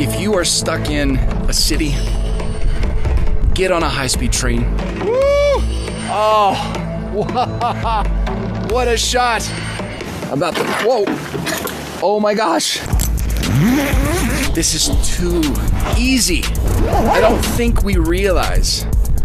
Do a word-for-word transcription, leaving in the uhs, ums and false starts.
If you are stuck in a city, get on a high-speed train. Woo! Oh, what a shot. I'm about to, whoa. Oh my gosh. This is too easy. I don't think we realize